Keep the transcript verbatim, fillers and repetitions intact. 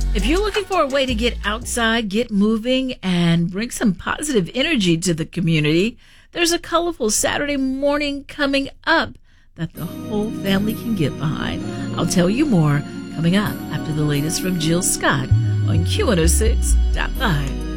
If you're looking for a way to get outside, get moving, and bring some positive energy to the community, there's a colorful Saturday morning coming up that the whole family can get behind. I'll tell you more coming up after the latest from Jill Scott on Q one oh six point five.